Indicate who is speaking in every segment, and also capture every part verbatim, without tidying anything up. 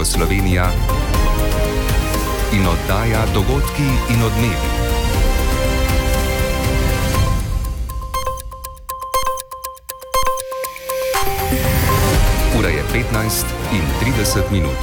Speaker 1: Slovenija in oddaja Dogodki in odmevi. Ura je petnajst in trideset minut.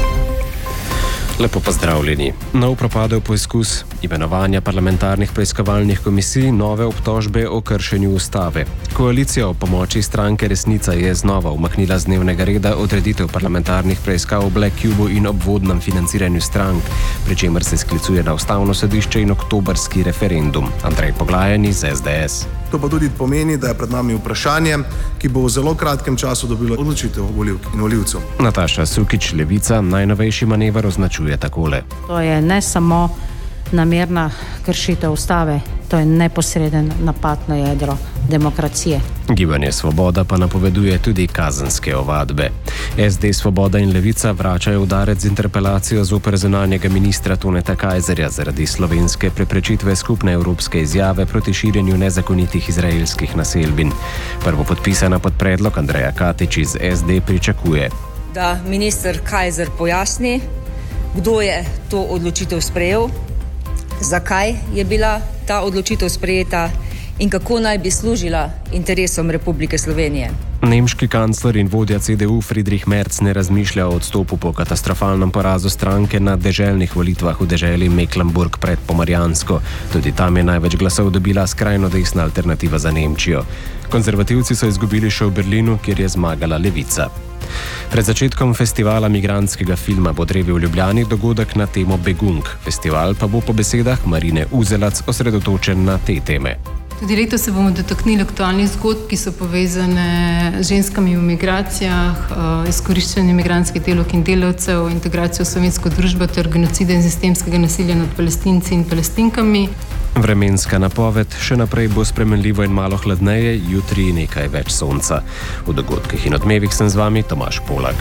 Speaker 2: Lepo pozdravljeni. Nov propadel poizkus imenovanja parlamentarnih preiskovalnih komisij, nove obtožbe o kršenju ustave. Koalicija o pomoči stranke Resnica je znova umaknila z dnevnega reda odreditev parlamentarnih preiskav o Black Cubu in obvodnem financiranju strank, pri čemer se sklicuje na ustavno sodišče in oktobrski referendum. Andrej Poglajen iz S D S.
Speaker 3: To pa tudi pomeni, da je pred nami vprašanje, ki bo v zelo kratkem času dobilo odločitev volivk in volivcev.
Speaker 2: Nataša Sukič, Levica, najnovejši manever označuje takole.
Speaker 4: To je ne samo namerna kršitev ustave, to je neposreden napad na jedro demokracije.
Speaker 2: Gibanje Svoboda pa napoveduje tudi kazenske ovadbe. S D, Svoboda in Levica vračajo udarec z interpelacijo zoper zunanjega ministra Toneta Kajzerja zaradi slovenske preprečitve skupne evropske izjave proti širjenju nezakonitih izraelskih naselbin. Prvopodpisana pod predlog Andreja Katič iz S D pričakuje,
Speaker 5: da minister Kajzer pojasni, kdo je to odločitev sprejel, zakaj je bila ta odločitev sprejeta in kako naj bi služila interesom Republike Slovenije.
Speaker 2: Nemški kancler in vodja C D U Friedrich Merz ne razmišlja o odstopu po katastrofalnem porazu stranke na deželnih volitvah v deželi Mecklenburg pred Pomorjansko. Tudi tam je največ glasov dobila skrajno desna alternativa za Nemčijo. Konzervativci so izgubili še v Berlinu, kjer je zmagala Levica. Pred začetkom festivala migrantskega filma bo drevi v Ljubljani dogodek na temo Begung. Festival pa bo po besedah Marine Uzelac osredotočen na te teme.
Speaker 6: Tudi letos se bomo dotaknili aktualnih zgodb, ki so povezane z ženskami v migracijah, izkoriščanjem migrantskih delavk in delavcev, integracijo v slovensko družbo ter genocida in sistemskega nasilja nad Palestinci in Palestinkami.
Speaker 2: Vremenska napoved: še naprej bo spremenljivo in malo hladneje, jutri nekaj več sonca. V dogodkih in odmevih sem z vami Tomaž Polak.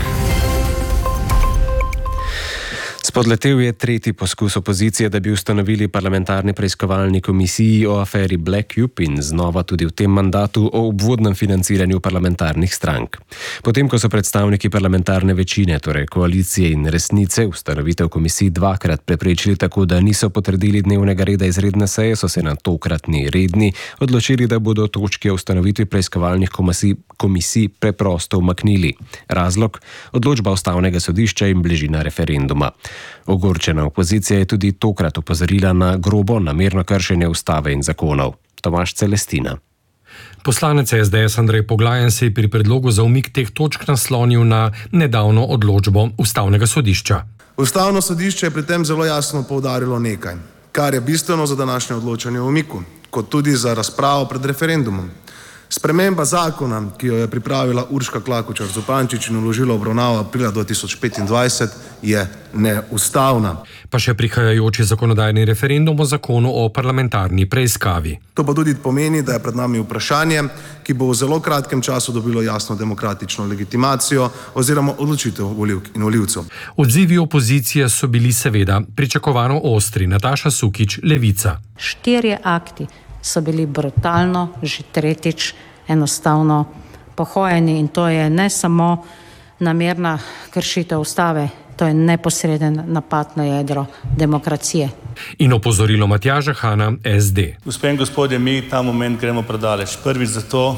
Speaker 2: Spodletel je tretji poskus opozicije, da bi ustanovili parlamentarni preiskovalni komisiji o aferi Black Cube in znova tudi v tem mandatu o obvodnem financiranju parlamentarnih strank. Potem, ko so predstavniki parlamentarne večine, torej koalicije in Resnice, ustanovitev komisij dvakrat preprečili tako, da niso potrdili dnevnega reda izredne seje, so se na tokratni redni odločili, da bodo točke o ustanovitvi preiskovalnih komisij, komisij preprosto umaknili. Razlog: odločba ustavnega sodišča in bližina referenduma. Ogorčena opozicija je tudi tokrat opozorila na grobo namerno kršenje ustave in zakonov. Tomaž Celestina.
Speaker 7: Poslanec S D S Andrej Poglajen se je pri predlogu za umik teh točk naslonil na nedavno odločbo ustavnega sodišča.
Speaker 3: Ustavno sodišče je pri tem zelo jasno poudarilo nekaj, kar je bistveno za današnje odločanje o umiku, kot tudi za razpravo pred referendumom. Sprememba zakona, ki jo je pripravila Urška Klakočar Zupančič in vložila obravnavo aprila dva tisoč petindvajset, je neustavna.
Speaker 7: Pa še prihajajoči zakonodajni referendum o zakonu o parlamentarni preiskavi.
Speaker 3: To pa tudi pomeni, da je pred nami vprašanje, ki bo v zelo kratkem času dobilo jasno demokratično legitimacijo oziroma odločitev volivk in volivcev.
Speaker 7: Odzivi opozicije so bili seveda pričakovano ostri. Nataša Sukič, Levica.
Speaker 4: Štirje akti so bili brutalno, že tretjič, enostavno pohojeni in to je ne samo namerna kršitev ustave, to je neposreden napad na jedro demokracije.
Speaker 7: In opozorilo Matjaža Hana, S D.
Speaker 8: Gospe in gospodje, mi ta moment gremo predaleč. Prvič zato,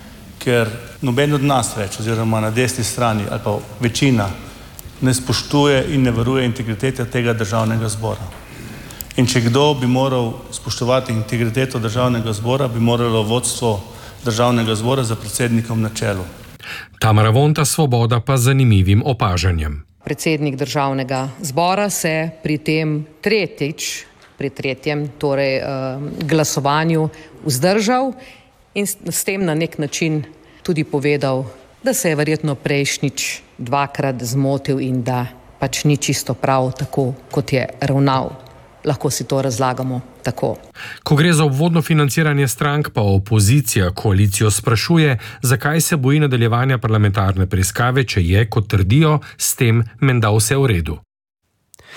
Speaker 8: ker noben od nas več, oziroma na desni strani ali pa večina, ne spoštuje in ne varuje integritete tega državnega zbora. In če kdo bi moral spoštovati integriteto državnega zbora, bi moralo vodstvo državnega zbora za predsednikom na čelu.
Speaker 7: Tamara Vonta, Svoboda, pa zanimivim opažanjem.
Speaker 9: Predsednik državnega zbora se pri tem tretjič, pri tretjem torej glasovanju vzdržal in s tem na nek način tudi povedal, da se je verjetno prejšnjič dvakrat zmotil in da pač ni čisto prav tako, kot je ravnal. Lahko si to razlagamo tako.
Speaker 7: Ko gre za obvodno financiranje strank, pa opozicija koalicijo sprašuje, zakaj se boji nadaljevanja parlamentarne preiskave, če je, kot trdijo, s tem menda vse v redu.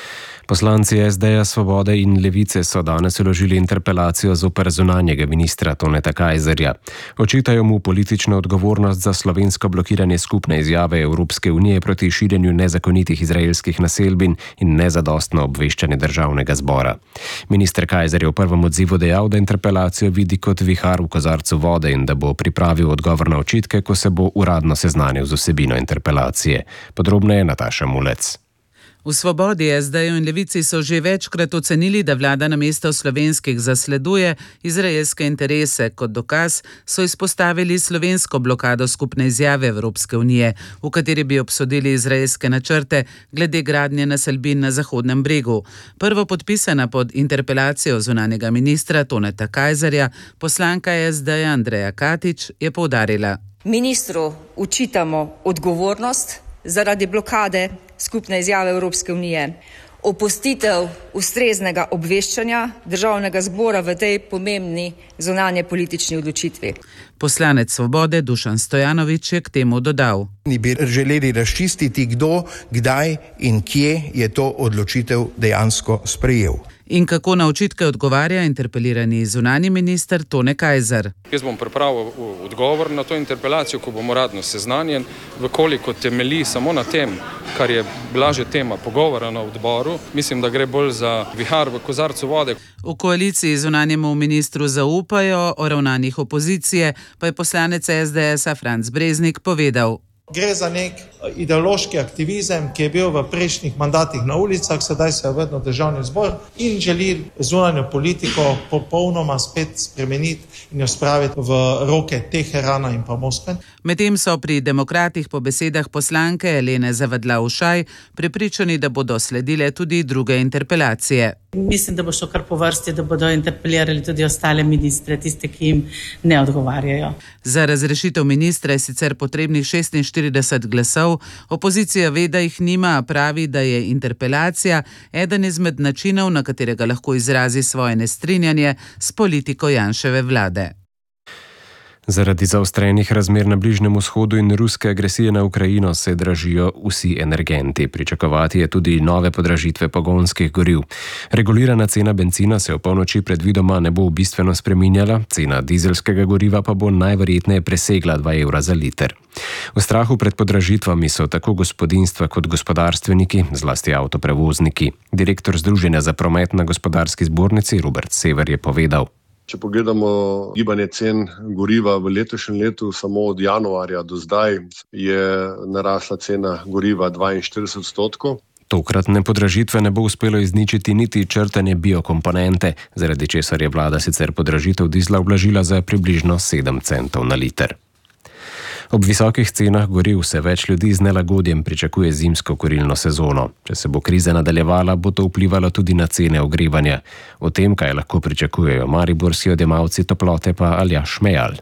Speaker 2: Poslanci es de ja, Svobode in Levice so danes vložili interpelacijo zoper zunanjega ministra Toneta Kajzerja. Očitajo mu politično odgovornost za slovensko blokiranje skupne izjave Evropske unije proti širjenju nezakonitih izraelskih naselbin in nezadostno obveščanje državnega zbora. Minister Kajzer je v prvem odzivu dejal, da interpelacijo vidi kot vihar v kozarcu vode in da bo pripravil odgovor na očitke, ko se bo uradno seznanil z vsebino interpelacije. Podrobneje Nataša Mulec.
Speaker 10: V Svobodi, es de-ju in Levici so že večkrat ocenili, da vlada namesto slovenskih zasleduje izraelske interese. Kot dokaz so izpostavili slovensko blokado skupne izjave Evropske unije, v kateri bi obsodili izraelske načrte glede gradnje naselbin na Zahodnem bregu. Prvo podpisana pod interpelacijo zunanjega ministra Toneta Kajzerja, poslanka es de-ja Andreja Katič, je poudarila.
Speaker 5: Ministru učitamo odgovornost zaradi blokade skupne izjave Evropske unije, opustitev ustreznega obveščanja državnega zbora v tej pomembni zunanje politični odločitvi.
Speaker 10: Poslanec Svobode Dušan Stojanović je k temu dodal.
Speaker 11: Ni bi želeli razčistiti, kdo, kdaj in kje je to odločitev dejansko sprejel.
Speaker 10: In kako na očitke odgovarja interpelirani zunanji minister Tone Kajzer.
Speaker 12: Jaz bom pripravil odgovor na to interpelacijo, ko bom uradno seznanjen, vkoliko temelji samo na tem, kar je bila že tema pogovora na odboru. Mislim, da gre bolj za vihar v kozarcu vode.
Speaker 10: V koaliciji zunanjemu ministru zaupajo, o ravnanjih opozicije pa je poslanec es de es-a Franc Breznik povedal.
Speaker 13: Gre za nek ideološki aktivizem, ki je bil v prejšnjih mandatih na ulicah, sedaj se je vedno državni zbor in želi zunanjo politiko popolnoma spet spremeniti in jo spraviti v roke Teherana in pa Moskve.
Speaker 10: Medtem so pri demokratih po besedah poslanke Elene Zavadlav-Ušaj prepričani, da bodo sledile tudi druge interpelacije.
Speaker 14: Mislim, da bo šlo kar po vrsti, da bodo interpelirali tudi ostale ministre, tiste, ki jim ne odgovarjajo.
Speaker 10: Za razrešitev ministra je sicer potrebnih šestinštirideset glasov. Opozicija ve, da jih nima, a pravi, da je interpelacija eden izmed načinov, na katerega lahko izrazi svoje nestrinjanje s politiko Janševe vlade.
Speaker 2: Zaradi zaostrenih razmer na Bližnjem vzhodu in ruske agresije na Ukrajino se dražijo vsi energenti. Pričakovati je tudi nove podražitve pogonskih goriv. Regulirana cena bencina se v polnoči predvidoma ne bo bistveno spreminjala, cena dizelskega goriva pa bo najverjetneje presegla dva evra za liter. V strahu pred podražitvami so tako gospodinjstva kot gospodarstveniki, zlasti avtoprevozniki. Direktor Združenja za promet na Gospodarski zbornici Robert Sever je povedal.
Speaker 15: Če pogledamo gibanje cen goriva v letošnjem letu, samo od januarja do zdaj je narasla cena goriva dvainštirideset odstotkov.
Speaker 2: Tokratne podražitve ne bo uspelo izničiti niti črtanje biokomponente, zaradi česar je vlada sicer podražitev dizla ublažila za približno sedem centov na liter. Ob visokih cenah goriv se več ljudi z nelagodjem pričakuje zimsko kurilno sezono. Če se bo kriza nadaljevala, bo to vplivalo tudi na cene ogrevanja. O tem, kaj lahko pričakujejo mariborski odjemalci toplote, pa Aljaž Šmejal.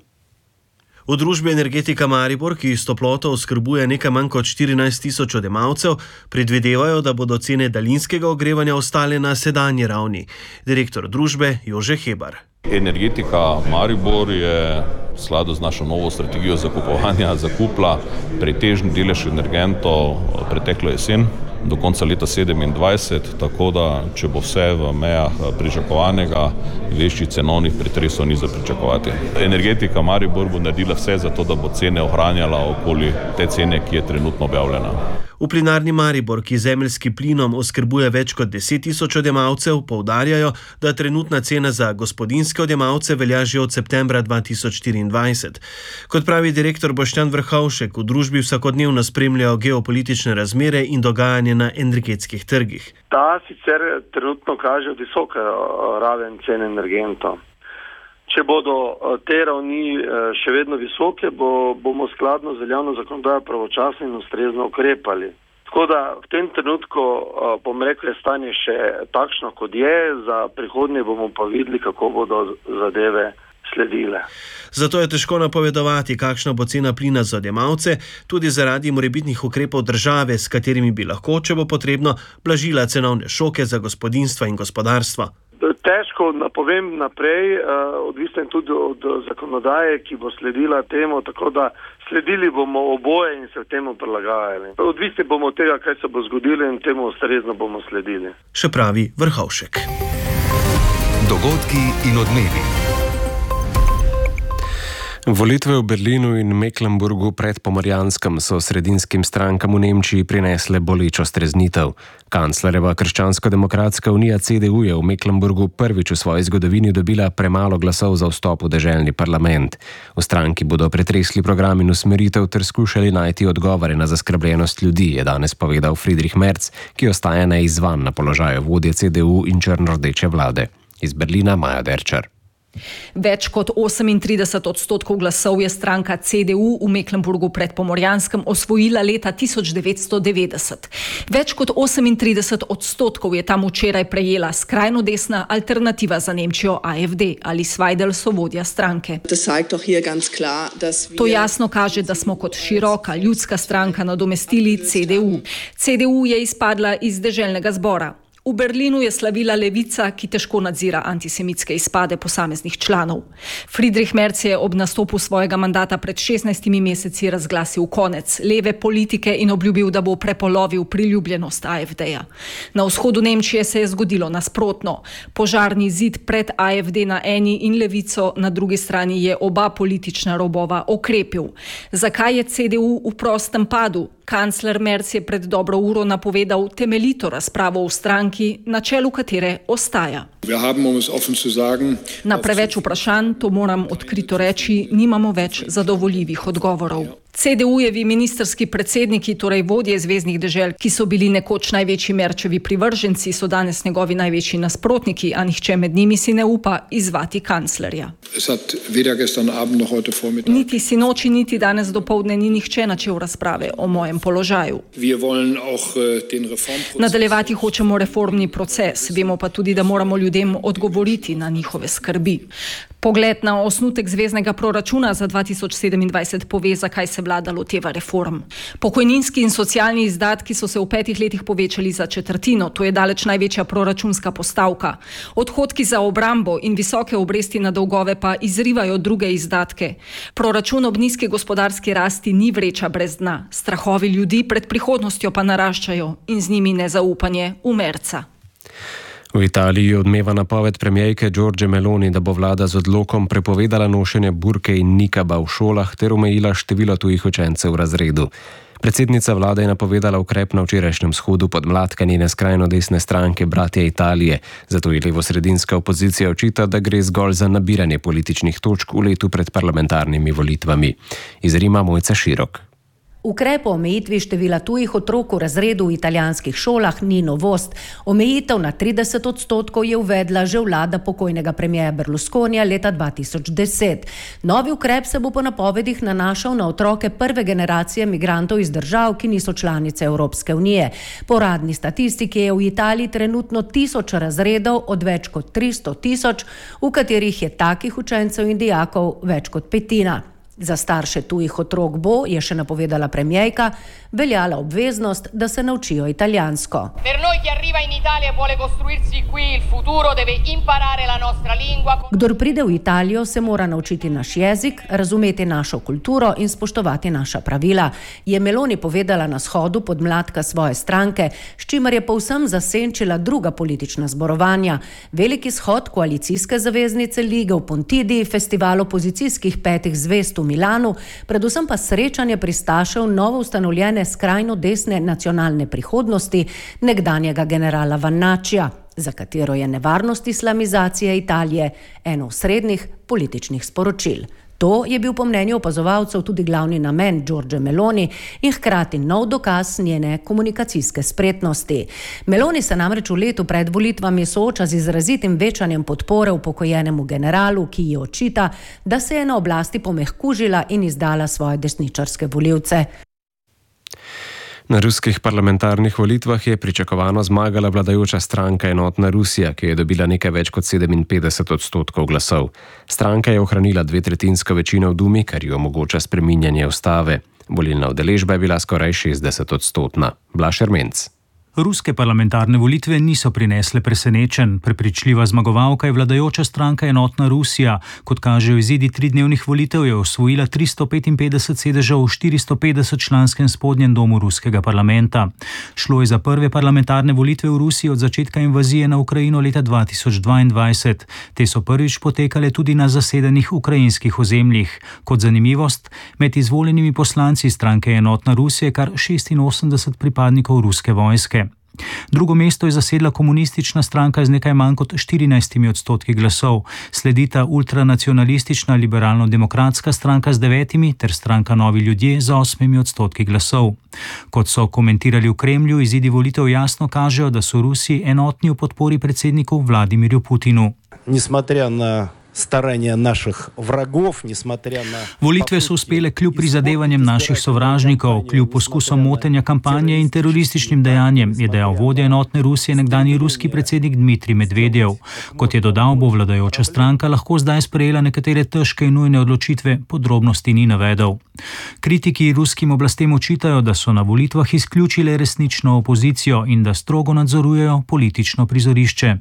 Speaker 16: V družbi Energetika Maribor, ki s toploto oskrbuje nekaj manj kot štirinajst tisoč odjemalcev, predvidevajo, da bodo cene daljinskega ogrevanja ostale na sedanji ravni. Direktor družbe Jože Hebar.
Speaker 17: Energetika Maribor je v skladu z našo novo strategijo zakupovanja zakupila pretežni delež energentov preteklo jesen do konca leta sedemindvajset, tako da če bo vse v mejah pričakovanega, večjih cenovnih pretresov ni za pričakovati. Energetika Maribor bo naredila vse za to, da bo cene ohranjala okoli te cene, ki je trenutno objavljena.
Speaker 16: V Plinarni Maribor, ki zemeljski plinom oskrbuje več kot deset tisoč odjemalcev, poudarjajo, da trenutna cena za gospodinjske odjemalce velja že od septembra dva tisoč štiriindvajset. Kot pravi direktor Boštjan Vrhovšek, v družbi vsakodnevno spremljajo geopolitične razmere in dogajanje na energetskih trgih.
Speaker 18: Ta sicer trenutno kaže visoke raven cen energentov. Če bodo te ravni še vedno visoke, bo, bomo skladno z veljavno zakonodajo pravočasno in ustrezno ukrepali. Tako da v tem trenutku, bom rekel, je stanje še takšno, kot je, za prihodnje bomo pa videli, kako bodo zadeve sledile.
Speaker 16: Zato je težko napovedovati, kakšna bo cena plina za odjemalce, tudi zaradi morebitnih ukrepov države, s katerimi bi lahko, če bo potrebno, blažila cenovne šoke za gospodinjstva in gospodarstva.
Speaker 18: Težko napovem naprej, odvisno tudi od zakonodaje, ki bo sledila temu, tako da sledili bomo oboje in se temu prilagajali. Odvisni bomo od tega, kaj se bo zgodilo in temu ustrezno bomo sledili.
Speaker 16: Še pravi Vrhovšek.
Speaker 1: Dogodki in odmevi.
Speaker 2: Volitve v Berlinu in Mecklenburgu pred Pomorjanskem so sredinskim strankam v Nemčiji prinesle bolečo streznitev. Kanclerjeva Krščansko-demokratska unija C D U je v Mecklenburgu prvič v svoji zgodovini dobila premalo glasov za vstop v deželni parlament. V stranki bodo pretresli program in usmeritev ter skušali najti odgovore na zaskrbljenost ljudi, je danes povedal Friedrich Merz, ki ostaja neizvan na položaju vodje C D U in črnordeče vlade. Iz Berlina Maja Derčar.
Speaker 19: Več kot osemintrideset odstotkov glasov je stranka C D U v Mecklenburgu pred Pomorjanskem osvojila leta tisoč devetsto devetdeset. Več kot osemintrideset odstotkov je tam včeraj prejela skrajno desna Alternativa za Nemčijo A F D ali Sveidel so vodja stranke. To jasno kaže, da smo kot široka ljudska stranka nadomestili C D U. C D U je izpadla iz deželnega zbora. V Berlinu je slavila levica, ki težko nadzira antisemitske izpade posameznih članov. Friedrich Merz je ob nastopu svojega mandata pred šestnajstimi meseci razglasil konec leve politike in obljubil, da bo prepolovil priljubljenost A F D-ja. Na vzhodu Nemčije se je zgodilo nasprotno. Požarni zid pred A F D na eni in levico na drugi strani je oba politična robova okrepil. Zakaj je C D U v prostem padu? Kancler Merz je pred dobro uro napovedal temeljito razpravo v stranki, na čelu katere ostaja. Na preveč vprašanj, to moram odkrito reči, nimamo več zadovoljivih odgovorov. C D U-jevi ministerski predsedniki, torej vodje zveznih dežel, ki so bili nekoč največji Merčevi privrženci, so danes njegovi največji nasprotniki, a nihče med njimi si ne upa izzvati kanclerja. Niti sinoči, niti danes dopoldne ni nihče načel razprave o mojem položaju. Nadaljevati hočemo reformni proces, vemo pa tudi, da moramo ljudem odgovoriti na njihove skrbi. Pogled na osnutek zveznega proračuna za dva tisoč sedemindvajset pove, zakaj se vlada loteva reform. Pokojninski in socialni izdatki so se v petih letih povečali za četrtino, to je daleč največja proračunska postavka. Odhodki za obrambo in visoke obresti na dolgove pa izrivajo druge izdatke. Proračun ob nizki gospodarski rasti ni vreča brez dna. Strahovi ljudi pred prihodnostjo pa naraščajo in z njimi nezaupanje v Merza.
Speaker 2: V Italiji odmeva napoved premierke Giorgie Meloni, da bo vlada z odlokom prepovedala nošenje burke in nikaba v šolah ter omejila število tujih učencev v razredu. Predsednica vlade je napovedala ukrep na včerajšnjem shodu podmladka njene skrajno desne stranke Bratje Italije, zato je levosredinska opozicija očita, da gre zgolj za nabiranje političnih točk v letu pred parlamentarnimi volitvami. Iz Rima Mojca Širok.
Speaker 20: Ukrep o omejitvi števila tujih otrok v razredu v italijanskih šolah ni novost. Omejitev na trideset odstotkov je uvedla že vlada pokojnega premierja Berlusconija leta dva tisoč deset. Novi ukrep se bo po napovedih nanašal na otroke prve generacije migrantov iz držav, ki niso članice Evropske unije. Po uradni statistiki je v Italiji trenutno tisoč razredov od več kot tristo tisoč, v katerih je takih učencev in dijakov več kot petina. Za starše tujih otrok bo, je še napovedala premierka, veljala obveznost, da se naučijo italijansko. Kdor pride v Italijo, se mora naučiti naš jezik, razumeti našo kulturo in spoštovati naša pravila, je Meloni povedala na shodu podmladka svoje stranke, s čimer je povsem zasenčila druga politična zborovanja. Veliki shod koalicijske zaveznice Lige v Pontidi, festival opozicijskih petih zvezd v Milanu, predvsem pa srečanje pristašev novo ustanovljene skrajno desne nacionalne prihodnosti nekdanjega generala Vannačija, za katero je nevarnost islamizacije Italije eno osrednjih političnih sporočil. To je bil po mnenju opazovalcev tudi glavni namen Giorgie Meloni in hkrati nov dokaz njene komunikacijske spretnosti. Meloni se namreč v letu pred volitvami sooča z izrazitim večanjem podpore upokojenemu generalu, ki ji očita, da se je na oblasti pomehkužila in izdala svoje desničarske volivce.
Speaker 2: Na ruskih parlamentarnih volitvah je pričakovano zmagala vladajoča stranka Enotna Rusija, ki je dobila nekaj več kot sedeminpetdeset odstotkov glasov. Stranka je ohranila dvetretjinsko večino v Dumi, kar ji omogoča spreminjanje ustave. Volilna udeležba je bila skoraj šestdeset odstotna. Blaž Ermenc.
Speaker 21: Ruske parlamentarne volitve niso prinesle presenečenj. Prepričljiva zmagovalka je vladajoča stranka Enotna Rusija. Kot kažejo izidi tridnevnih volitev, je osvojila tristo petinpetdeset sedežev v štiristo petdeset članskem spodnjem domu ruskega parlamenta. Šlo je za prve parlamentarne volitve v Rusiji od začetka invazije na Ukrajino leta dva tisoč dvaindvajset. Te so prvič potekale tudi na zasedenih ukrajinskih ozemljih. Kot zanimivost, med izvoljenimi poslanci stranke Enotna Rusija je kar šestinosemdeset pripadnikov ruske vojske. Drugo mesto je zasedla komunistična stranka z nekaj manj kot štirinajstimi odstotki glasov. Sledita ultranacionalistična liberalno-demokratska stranka z devetimi ter stranka Novi ljudje z osmimi odstotki glasov. Kot so komentirali v Kremlju, izidi volitev jasno kažejo, da so Rusi enotni v podpori predsedniku Vladimirju Putinu.
Speaker 22: Несмотря на staranja naših vragov, nесмотря na...
Speaker 21: Volitve so uspele kljub prizadevanjem naših sovražnikov, kljub poskusom motenja kampanje in terorističnim dejanjem, je dejal vodja Enotne Rusije nekdanji ruski predsednik Dmitrij Medvedev. Kot je dodal, bo vladajoča stranka lahko zdaj sprejela nekatere težke in nujne odločitve, podrobnosti ni navedel. Kritiki ruskim oblastem očitajo, da so na volitvah izključile resnično opozicijo in da strogo nadzorujejo politično prizorišče.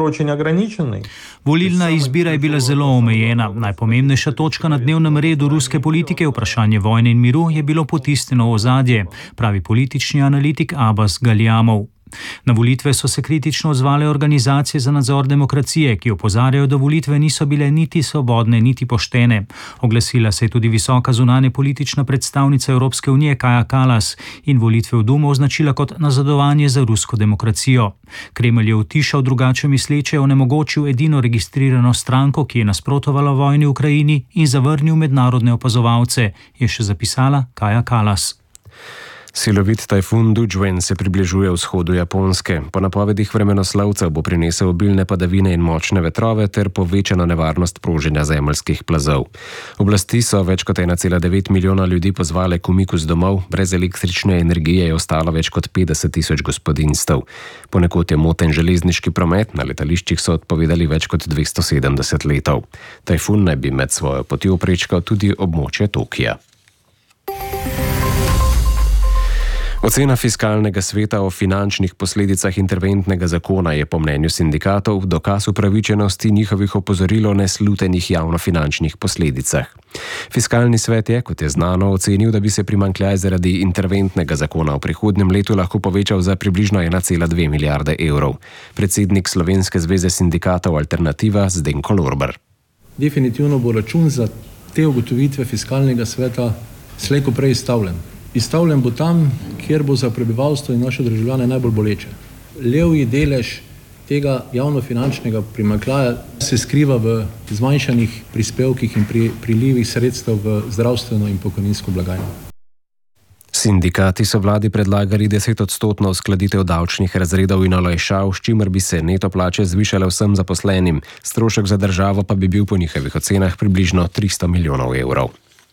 Speaker 21: Volilna izbira je bila zelo omejena. Najpomembnejša točka na dnevnem redu ruske politike, vprašanje vojne in miru, je bilo potisnjeno v ozadje, pravi politični analitik Abbas Galjamov. Na volitve so se kritično odzvale organizacije za nadzor demokracije, ki opozarjajo, da volitve niso bile niti svobodne, niti poštene. Oglasila se je tudi visoka zunanje politična predstavnica Evropske unije Kaja Kallas in volitve v Dumo označila kot nazadovanje za rusko demokracijo. Kremelj je utišal drugače misleče, onemogočil edino registrirano stranko, ki je nasprotovala vojni v Ukrajini, in zavrnil mednarodne opazovalce, je še zapisala Kaja Kallas.
Speaker 2: Silovit tajfun Dujuen se približuje vzhodu Japonske. Po napovedih vremenoslovcev bo prinesel obilne padavine in močne vetrove ter povečano nevarnost proženja zemeljskih plazov. Oblasti so več kot ena cela devet milijona ljudi pozvale k umiku z domov, brez električne energije je ostalo več kot petdeset tisoč gospodinjstev. Ponekod je moten železniški promet, na letališčih so odpovedali več kot dvesto sedemdeset letov. Tajfun naj bi med svojo potjo prečkal tudi območje Tokija. Ocena fiskalnega sveta o finančnih posledicah interventnega zakona je po mnenju sindikatov dokaz upravičenosti njihovih opozoril o neslutenih javnofinančnih posledicah. Fiskalni svet je, kot je znano, ocenil, da bi se primanjkljaj zaradi interventnega zakona v prihodnjem letu lahko povečal za približno ena cela dve milijarde evrov. Predsednik Slovenske zveze sindikatov Alternativa Zdenko Lorber.
Speaker 23: Definitivno bo račun za te ugotovitve fiskalnega sveta slej ko prej izstavljen. Izstavljen bo tam, kjer bo za prebivalstvo in naše državljane najbolj boleče. Levji delež tega javnofinančnega primanjkljaja se skriva v zmanjšanih prispevkih in pri, prilivih sredstev v zdravstveno in pokojninsko blagajno.
Speaker 2: Sindikati so vladi predlagali desetodstotno uskladitev davčnih razredov in olajšav, s čimer bi se neto plače zvišale vsem zaposlenim. Strošek za državo pa bi bil po njihovih ocenah približno tristo milijonov evrov.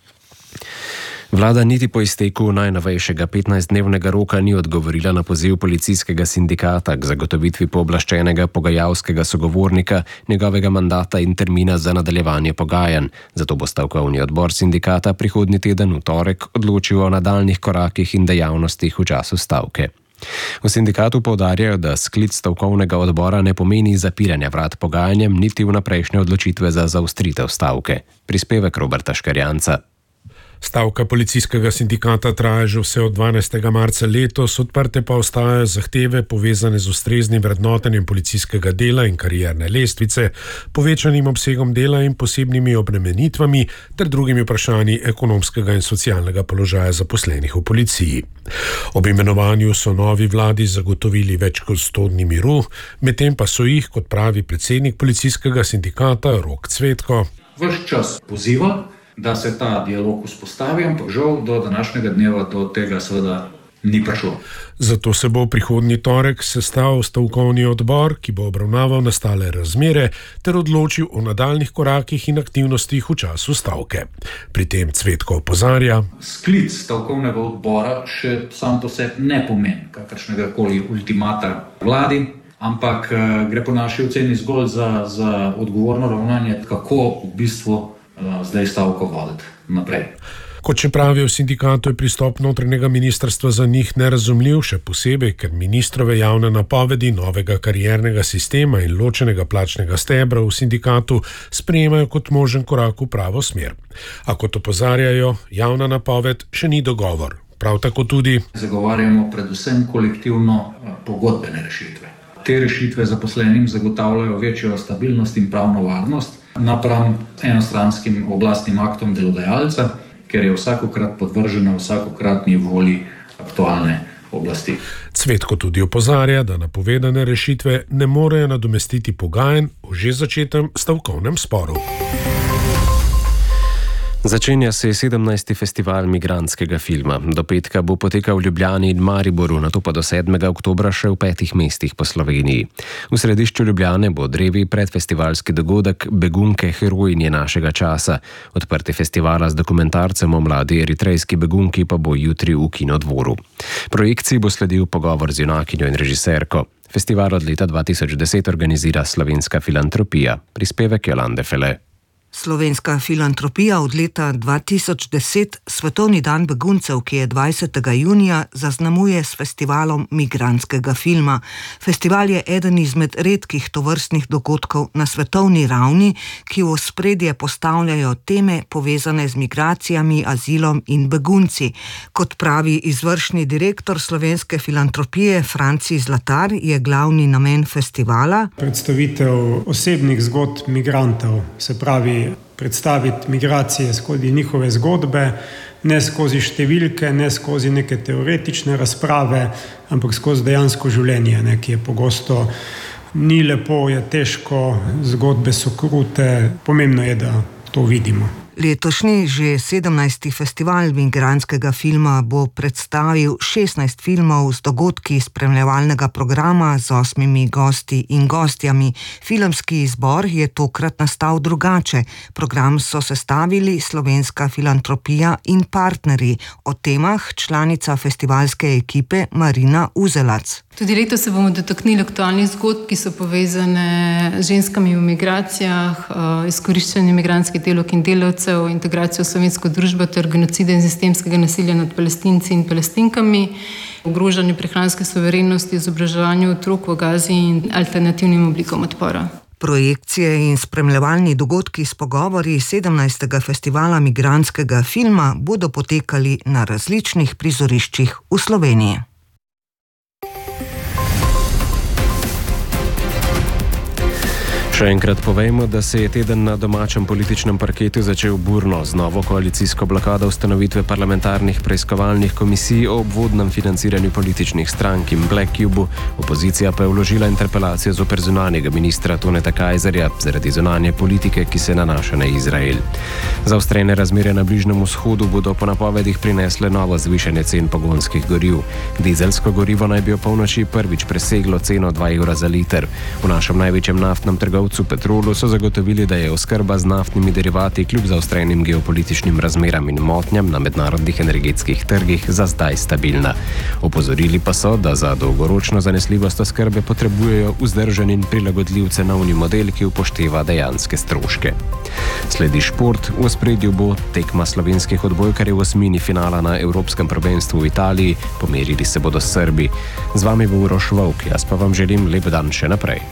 Speaker 2: Vlada niti po izteku najnovejšega petnajstdnevnega roka ni odgovorila na poziv policijskega sindikata k zagotovitvi pooblaščenega pogajalskega sogovornika, njegovega mandata in termina za nadaljevanje pogajanj. Zato bo stavkovni odbor sindikata prihodnji teden v torek odločil o nadaljnih korakih in dejavnostih v času stavke. V sindikatu poudarjajo, da sklic stavkovnega odbora ne pomeni zapiranja vrat pogajanjem niti vnaprejšnje odločitve za zaostritev stavke. Prispevek Roberta Škarjanca.
Speaker 24: Stavka policijskega sindikata traja že vse od dvanajstega marca letos, odprte pa ostajajo zahteve povezane z ustreznim vrednotenjem policijskega dela in karierne lestvice, povečanim obsegom dela in posebnimi obremenitvami ter drugimi vprašanji ekonomskega in socialnega položaja zaposlenih v policiji. Ob imenovanju so novi vladi zagotovili več kot sto dni miru, medtem pa so jih, kot pravi predsednik policijskega sindikata Rok Cvetko,
Speaker 25: vrš čas poziva, da se ta dialog vzpostavi, ampak žal do današnjega dneva do tega seveda ni prišlo.
Speaker 24: Zato se bo prihodnji torek sestal stavkovni odbor, ki bo obravnaval nastale razmere ter odločil o nadaljnih korakih in aktivnostih v času stavke. Pri tem Cvetko opozarja:
Speaker 25: sklic stavkovnega odbora še sam po sebi ne pomeni kakršnega koli ultimata vladi, ampak gre po naši oceni zgolj za, za odgovorno ravnanje, kako v bistvu zdaj stavko voditi naprej.
Speaker 24: Kot še pravijo v sindikatu, je pristop notranjega ministrstva za njih nerazumljiv, še posebej, ker ministrove javne napovedi novega kariernega sistema in ločenega plačnega stebra v sindikatu sprejemajo kot možen korak v pravo smer. A kot opozarjajo, javna napoved še ni dogovor. Prav tako tudi
Speaker 25: zagovarjamo predvsem kolektivno pogodbene rešitve. Te rešitve zaposlenim zagotavljajo večjo stabilnost in pravno varnost napram enostranskim oblastnim aktom delodajalca, ker je vsakokrat podvržena vsakokratni volji aktualne oblasti.
Speaker 24: Cvetko tudi opozarja, da napovedane rešitve ne morejo nadomestiti pogajanj v že začetem stavkovnem sporu.
Speaker 2: Začenja se sedemnajsti festival migrantskega filma. Do petka bo potekal v Ljubljani in Mariboru, nato pa do sedmega oktobra še v petih mestih po Sloveniji. V središču Ljubljane bo drevi predfestivalski dogodek Begunke, herojinje našega časa. Odprti festivala z dokumentarcem o mladi eritrejski begunki pa bo jutri v Kinodvoru. Projekciji bo sledil pogovor z junakinjo in režiserko. Festival od leta dva tisoč deset organizira Slovenska filantropija. Prispevek Jolande Fele.
Speaker 3: Slovenska filantropija od leta dva tisoč deset Svetovni dan beguncev, ki je dvajsetega junija, zaznamuje s festivalom migrantskega filma. Festival je eden izmed redkih tovrstnih dogodkov na svetovni ravni, ki v ospredje postavljajo teme povezane z migracijami, azilom in begunci. Kot pravi izvršni direktor Slovenske filantropije Franci Zlatar, je glavni namen festivala
Speaker 4: predstavitev osebnih zgodb migrantov, se pravi predstaviti migracije skozi njihove zgodbe, ne skozi številke, ne skozi neke teoretične razprave, ampak skozi dejansko življenje, ne, ki je pogosto ni lepo, je težko, zgodbe so krute, pomembno je, da to vidimo.
Speaker 3: Letošnji že sedemnajsti festival migrantskega filma bo predstavil šestnajst filmov z dogodki spremljevalnega programa z osmimi gosti in gostjami. Filmski izbor je tokrat nastal drugače. Program so sestavili Slovenska filantropija in partnerji. O temah članica festivalske ekipe Marina Uzelac.
Speaker 6: Tudi letos se bomo dotaknili aktualnih zgodb, ki so povezane z ženskami v migracijah, izkoriščanjem migrantskih delavk in delavcev, integracijo v slovensko družbo ter genocida in sistemskega nasilja nad Palestinci in Palestinkami, ogrožanju prehranske suverenosti, izobraževanju otrok v Gazi in alternativnim oblikom odpora.
Speaker 3: Projekcije in spremljevalni dogodki s pogovori sedemnajstega festivala migrantskega filma bodo potekali na različnih prizoriščih v Sloveniji.
Speaker 2: Še enkrat povejmo, da se je teden na domačem političnem parketu začel burno z novo koalicijsko blokado ustanovitve parlamentarnih preiskovalnih komisij o obvodnem financiranju političnih strank in Black Cubu. Opozicija pa je vložila interpelacijo zoper zunanjega ministra Toneta Kajzerja zaradi zunanje politike, ki se nanaša na Izrael. Zaostrene razmere na Bližnjem vzhodu bodo po napovedih prinesle novo zvišanje cen pogonskih goriv. Dizelsko gorivo naj bi ob polnoči prvič preseglo ceno dva evra za liter. V našem največjem naftnem trgovcu Petrolu so zagotovili, da je oskrba z naftnimi derivati kljub zaostrenim geopolitičnim razmeram in motnjam na mednarodnih energetskih trgih za zdaj stabilna. Opozorili pa so, da za dolgoročno zanesljivost oskrbe potrebujejo vzdržen in prilagodljiv cenovni model, ki upošteva dejanske stroške. Sledi šport, v ospredju bo tekma slovenskih odbojkarjev v osmini finala na Evropskem prvenstvu v Italiji, pomerili se bodo Srbi. Z vami bo Uroš Volk, jaz pa vam želim lep dan še naprej.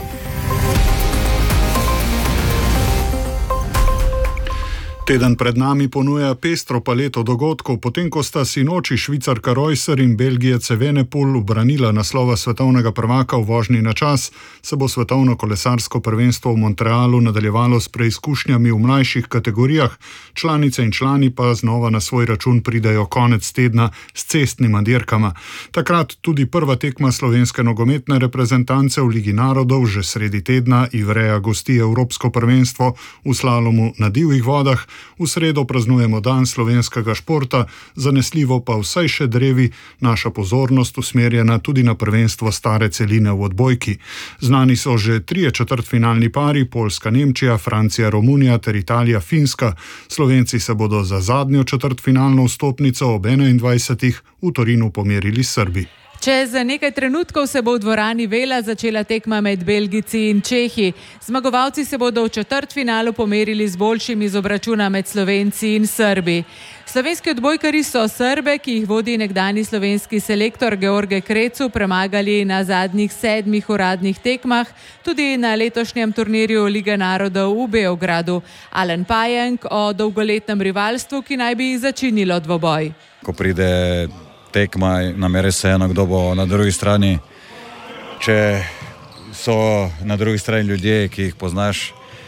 Speaker 8: Teden pred nami ponuja pestro paleto dogodkov, potem ko sta sinoči Švicarka Reusser in Belgijec Evenepoel ubranila naslova svetovnega prvaka v vožnji na čas, se bo svetovno kolesarsko prvenstvo v Montrealu nadaljevalo s preizkušnjami v mlajših kategorijah, članice in člani pa znova na svoj račun pridajo konec tedna s cestnima dirkama. Takrat tudi prva tekma slovenske nogometne reprezentance v Ligi narodov, že sredi tedna Ivrea gosti Evropsko prvenstvo v slalomu na divjih vodah. V sredo praznujemo dan slovenskega športa, zanesljivo pa vsaj še drevi, naša pozornost usmerjena tudi na prvenstvo stare celine v odbojki. Znani so že trije četrtfinalni pari, Poljska Nemčija, Francija Romunija ter Italija Finska. Slovenci se bodo za zadnjo četrtfinalno vstopnico ob enaindvajsetih v Torinu pomerili s Srbi.
Speaker 10: Čez nekaj trenutkov se bo v dvorani Vela začela tekma med Belgijci in Čehi. Zmagovalci se bodo v četrtfinalu pomerili z boljšimi iz obračuna med Slovenci in Srbi. Slovenski odbojkarji so Srbe, ki jih vodi nekdani slovenski selektor George Krecu, premagali na zadnjih sedmih uradnih tekmah, tudi na letošnjem turnirju Lige narodov v Beogradu. Alen Pajenk o dolgoletnem rivalstvu, ki naj bi začinilo dvoboj.
Speaker 5: Ko pride tekma, nam je res vseeno, kdo bo na drugi strani. Če so na drugi strani ljudje, ki jih poznaš,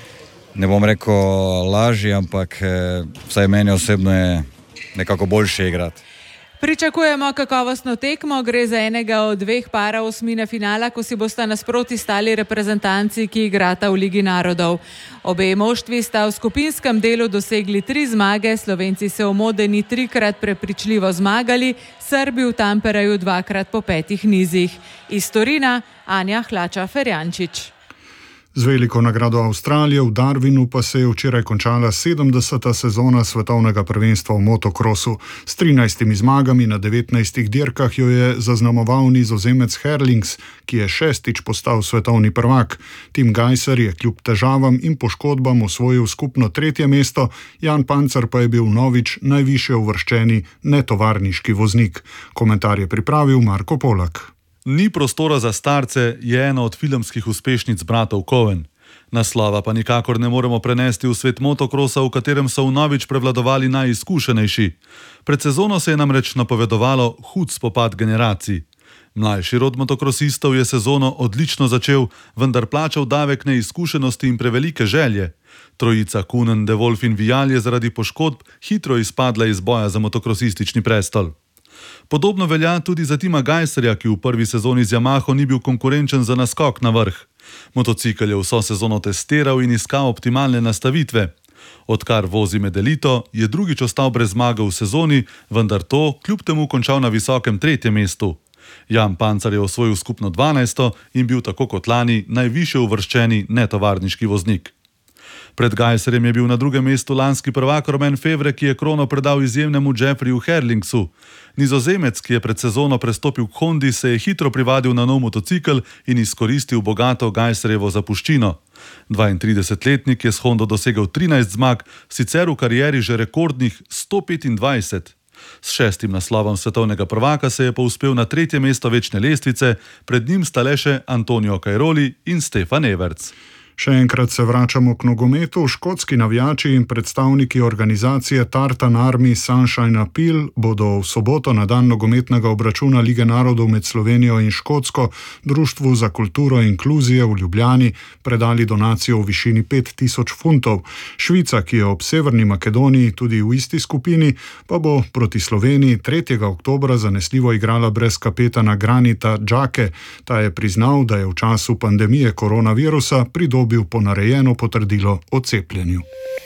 Speaker 5: ne bom rekel lažji, ampak vsaj meni osebno je nekako boljše igrati.
Speaker 10: Pričakujemo kakovostno tekmo, gre za enega od dveh parov osmine finala, ko si bosta nasproti stali reprezentanci, ki igrata v Ligi narodov. Obe moštvi sta v skupinskem delu dosegli tri zmage, Slovenci se v Modeni trikrat prepričljivo zmagali, Srbi v Tampereju dvakrat po petih nizih. Iz Torina Anja Hlača-Ferjančič.
Speaker 8: Z veliko nagrado Avstralije v Darwinu pa se je včeraj končala sedemdeseta sezona svetovnega prvenstva v motokrosu. S trinajstimi zmagami na devetnajstih dirkah jo je zaznamoval Nizozemec Herlings, ki je šestič postal svetovni prvak. Tim Gajser je kljub težavam in poškodbam osvojil skupno tretje mesto, Jan Pancer pa je bil novič najvišje uvrščeni netovarniški voznik. Komentar je pripravil Marko Polak.
Speaker 7: Ni prostora za starce je ena od filmskih uspešnic bratov Coen. Naslova pa nikakor ne moremo prenesti v svet motokrosa, v katerem so vnovič prevladovali najizkušenejši. Pred sezono se je namreč napovedovalo hud spopad generacij. Mlajši rod motokrosistov je sezono odlično začel, vendar plačal davek neizkušenosti in prevelike želje. Trojica Kunen, De Wolf in Vial je zaradi poškodb hitro izpadla iz boja za motokrosistični prestol. Podobno velja tudi za Tima Gajserja, ki v prvi sezoni z Yamaho ni bil konkurenčen za naskok na vrh. Motocikel je vso sezono testiral in iskal optimalne nastavitve. Odkar vozi med elito, je drugič ostal brez zmage v sezoni, vendar to kljub temu končal na visokem tretjem mestu. Jan Pancer je osvojil skupno dvanajsto in bil tako kot lani najvišje uvrščeni netovarniški voznik. Pred Gajserjem je bil na drugem mestu lanski prvak Romain Fevre, ki je krono predal izjemnemu Jeffreyju Herlingsu. Nizozemec, ki je pred sezono prestopil k Hondi, se je hitro privadil na nov motocikel in izkoristil bogato Gajserjevo zapuščino. dvaintridesetletnik je s Hondo dosegel trinajst zmag, sicer v karieri že rekordnih sto petindvajset. S šestim naslovom svetovnega prvaka se je povzpel na tretje mesto večne lestvice, pred njim sta le še Antonio Cairoli in Stefan Everts.
Speaker 8: Še enkrat se vračamo k nogometu. Škotski navijači in predstavniki organizacije Tartan Army Sunshine Appeal bodo v soboto na dan nogometnega obračuna Lige narodov med Slovenijo in Škotsko Društvu za kulturo in inkluzije v Ljubljani predali donacijo v višini pet tisoč funtov. Švica, ki je ob Severni Makedoniji tudi v isti skupini, pa bo proti Sloveniji tretjega oktobra zanesljivo igrala brez kapetana Granita Džake. Ta je priznal, da je v času pandemije koronavirusa pridobil bil ponarejeno potrdilo o cepljenju.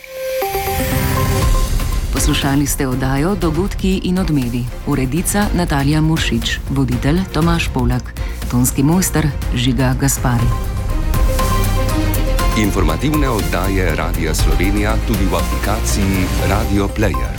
Speaker 9: Poslušali ste oddajo Dogodki in odmevi. Uredica Natalija Muršič, voditelj Tomaž Polak, tonski mojster Žiga Gaspari.
Speaker 1: Informativne oddaje Radia Slovenija tudi v aplikaciji Radio Player.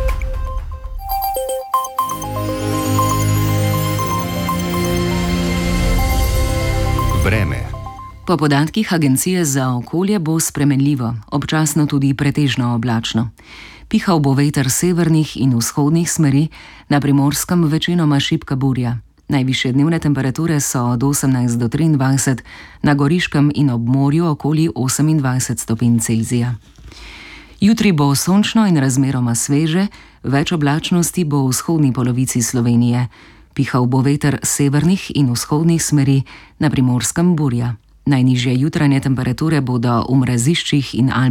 Speaker 1: Vreme.
Speaker 9: Po podatkih Agencije za okolje bo spremenljivo, občasno tudi pretežno oblačno. Pihal bo veter severnih in vzhodnih smeri, na Primorskem večinoma šibka burja. Najvišje dnevne temperature so od osemnajst do triindvajset, na Goriškem in ob morju okoli osemindvajset stopinj Celzija. Jutri bo sončno in razmeroma sveže, več oblačnosti bo v vzhodni polovici Slovenije. Pihal bo veter severnih in vzhodnih smeri, na Primorskem burja. Najnižje jutranje temperature bodo v Mraziščih in Alpah